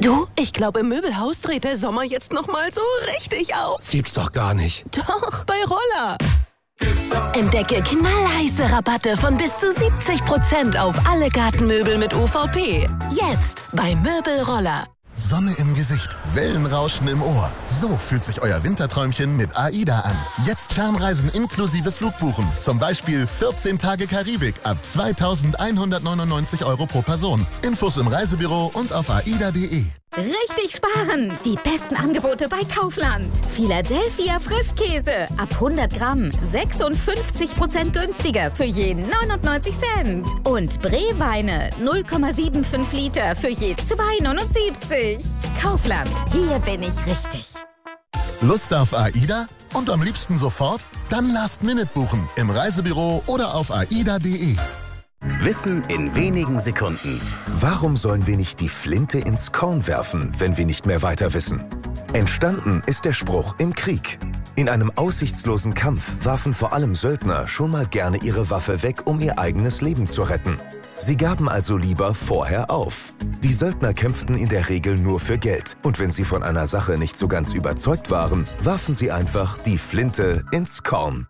Du, ich glaube, im Möbelhaus dreht der Sommer jetzt nochmal so richtig auf. Gibt's doch gar nicht. Doch, bei Roller. Entdecke knallheiße Rabatte von bis zu 70% auf alle Gartenmöbel mit UVP. Jetzt bei Möbelroller. Sonne im Gesicht, Wellenrauschen im Ohr. So fühlt sich euer Winterträumchen mit AIDA an. Jetzt Fernreisen inklusive Flugbuchen. Zum Beispiel 14 Tage Karibik ab 2.199 € pro Person. Infos im Reisebüro und auf aida.de. Richtig sparen! Die besten Angebote bei Kaufland. Philadelphia Frischkäse ab 100 Gramm 56% günstiger für je 99 Cent. Und Breweine 0,75 Liter für je 2,79. Kaufland, hier bin ich richtig. Lust auf AIDA? Und am liebsten sofort? Dann Last Minute buchen im Reisebüro oder auf aida.de. Wissen in wenigen Sekunden. Warum sollen wir nicht die Flinte ins Korn werfen, wenn wir nicht mehr weiter wissen? Entstanden ist der Spruch im Krieg. In einem aussichtslosen Kampf warfen vor allem Söldner schon mal gerne ihre Waffe weg, um ihr eigenes Leben zu retten. Sie gaben also lieber vorher auf. Die Söldner kämpften in der Regel nur für Geld. Und wenn sie von einer Sache nicht so ganz überzeugt waren, warfen sie einfach die Flinte ins Korn.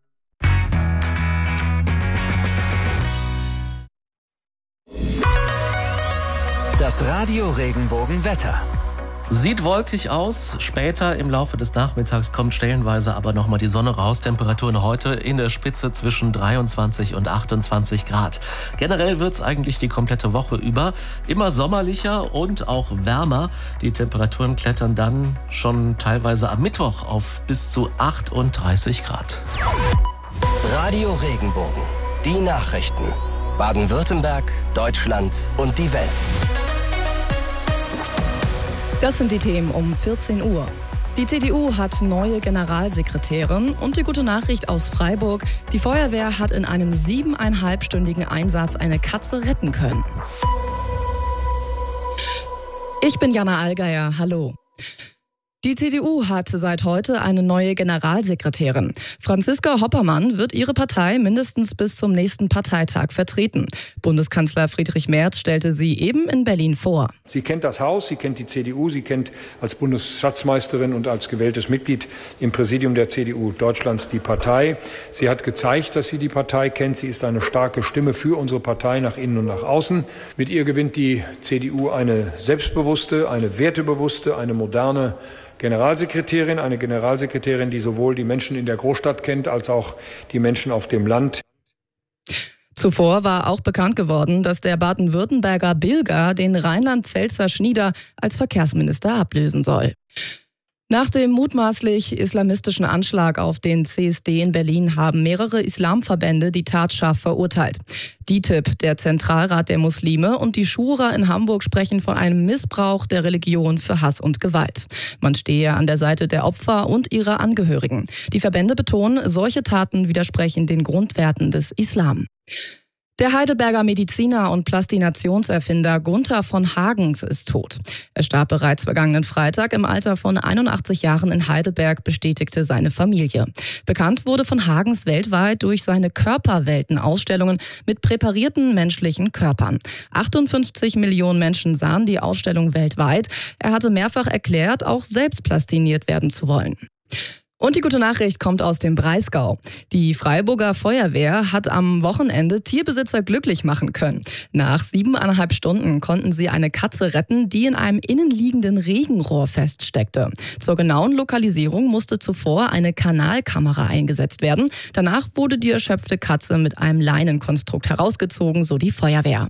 Das Radio Regenbogen-Wetter. Sieht wolkig aus. Später im Laufe des Nachmittags kommt stellenweise aber nochmal die Sonne raus. Temperaturen heute in der Spitze zwischen 23 und 28 Grad. Generell wird es eigentlich die komplette Woche über immer sommerlicher und auch wärmer. Die Temperaturen klettern dann schon teilweise am Mittwoch auf bis zu 38 Grad. Radio Regenbogen. Die Nachrichten. Baden-Württemberg, Deutschland und die Welt. Das sind die Themen um 14 Uhr. Die CDU hat neue Generalsekretärin und die gute Nachricht aus Freiburg: Die Feuerwehr hat in einem 7,5-stündigen Einsatz eine Katze retten können. Ich bin Jana Allgeier, hallo. Die CDU hat seit heute eine neue Generalsekretärin. Franziska Hoppermann wird ihre Partei mindestens bis zum nächsten Parteitag vertreten. Bundeskanzler Friedrich Merz stellte sie eben in Berlin vor. Sie kennt das Haus, sie kennt die CDU, sie kennt als Bundesschatzmeisterin und als gewähltes Mitglied im Präsidium der CDU Deutschlands die Partei. Sie hat gezeigt, dass sie die Partei kennt. Sie ist eine starke Stimme für unsere Partei nach innen und nach außen. Mit ihr gewinnt die CDU eine selbstbewusste, eine wertebewusste, eine moderne Generalsekretärin, eine Generalsekretärin, die sowohl die Menschen in der Großstadt kennt, als auch die Menschen auf dem Land. Zuvor war auch bekannt geworden, dass der Baden-Württemberger Bilger den Rheinland-Pfälzer Schnieder als Verkehrsminister ablösen soll. Nach dem mutmaßlich islamistischen Anschlag auf den CSD in Berlin haben mehrere Islamverbände die Tat scharf verurteilt. DİTİB, der Zentralrat der Muslime, und die Schura in Hamburg sprechen von einem Missbrauch der Religion für Hass und Gewalt. Man stehe an der Seite der Opfer und ihrer Angehörigen. Die Verbände betonen, solche Taten widersprechen den Grundwerten des Islam. Der Heidelberger Mediziner und Plastinationserfinder Gunther von Hagens ist tot. Er starb bereits vergangenen Freitag im Alter von 81 Jahren in Heidelberg, bestätigte seine Familie. Bekannt wurde von Hagens weltweit durch seine Körperwelten-Ausstellungen mit präparierten menschlichen Körpern. 58 Millionen Menschen sahen die Ausstellung weltweit. Er hatte mehrfach erklärt, auch selbst plastiniert werden zu wollen. Und die gute Nachricht kommt aus dem Breisgau. Die Freiburger Feuerwehr hat am Wochenende Tierbesitzer glücklich machen können. Nach 7,5 Stunden konnten sie eine Katze retten, die in einem innenliegenden Regenrohr feststeckte. Zur genauen Lokalisierung musste zuvor eine Kanalkamera eingesetzt werden. Danach wurde die erschöpfte Katze mit einem Leinenkonstrukt herausgezogen, so die Feuerwehr.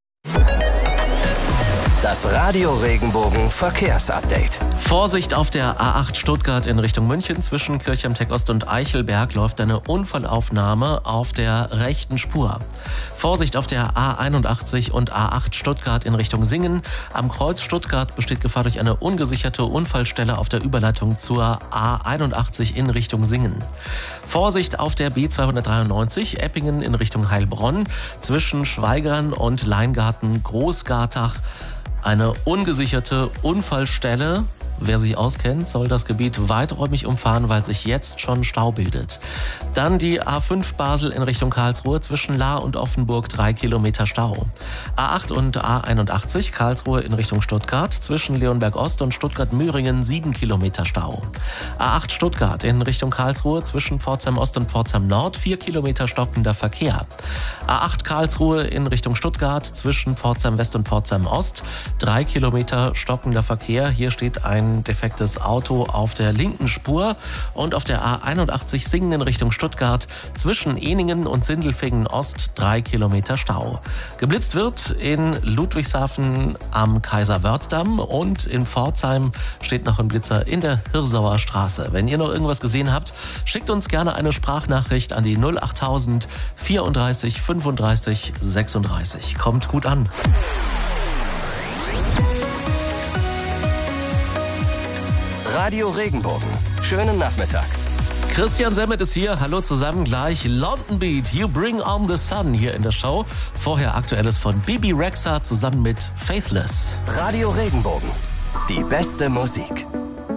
Das Radio Regenbogen Verkehrsupdate. Vorsicht auf der A8 Stuttgart in Richtung München. Zwischen Kirchheim-Teck Ost und Eichelberg läuft eine Unfallaufnahme auf der rechten Spur. Vorsicht auf der A81 und A8 Stuttgart in Richtung Singen. Am Kreuz Stuttgart besteht Gefahr durch eine ungesicherte Unfallstelle auf der Überleitung zur A81 in Richtung Singen. Vorsicht auf der B293 Eppingen in Richtung Heilbronn. Zwischen Schweigern und Leingarten Großgartach eine ungesicherte Unfallstelle. Wer sich auskennt, soll das Gebiet weiträumig umfahren, weil sich jetzt schon Stau bildet. Dann die A5 Basel in Richtung Karlsruhe zwischen Lahr und Offenburg 3 Kilometer Stau. A8 und A81 Karlsruhe in Richtung Stuttgart zwischen Leonberg Ost und Stuttgart-Müringen 7 Kilometer Stau. A8 Stuttgart in Richtung Karlsruhe zwischen Pforzheim Ost und Pforzheim Nord 4 Kilometer stockender Verkehr. A8 Karlsruhe in Richtung Stuttgart zwischen Pforzheim West und Pforzheim Ost 3 Kilometer stockender Verkehr. Hier steht ein defektes Auto auf der linken Spur. Und auf der A81 Singen in Richtung Stuttgart zwischen Ehningen und Sindelfingen Ost 3 Kilometer Stau. Geblitzt wird in Ludwigshafen am Kaiser-Wörth-Damm und in Pforzheim steht noch ein Blitzer in der Hirsauer Straße. Wenn ihr noch irgendwas gesehen habt, schickt uns gerne eine Sprachnachricht an die 08000 34 35 36. Kommt gut an. Radio Regenbogen. Schönen Nachmittag. Christian Semmet ist hier. Hallo zusammen. Gleich London Beat, You Bring On The Sun hier in der Show. Vorher Aktuelles von Bibi Rexha zusammen mit Faithless. Radio Regenbogen. Die beste Musik.